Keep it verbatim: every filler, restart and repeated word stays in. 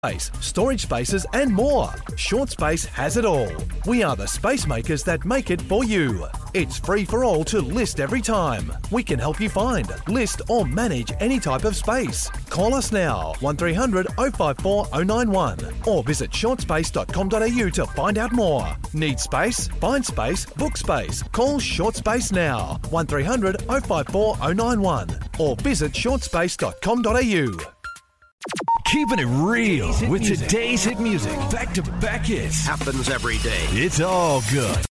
Space, storage spaces and more. Short Space has it all. We are the space makers that make it for you. It's free for all to list every time. We can help you find, list or manage any type of space. Call us now, one three hundred oh five four oh nine one or visit short space dot com dot a u to find out more. Need space? Find space, book space. Call Short Space now, one three hundred oh five four oh nine one or visit short space dot com dot a u. Keeping it real with today's hit music. Back-to-back hits. Happens every day. It's all good.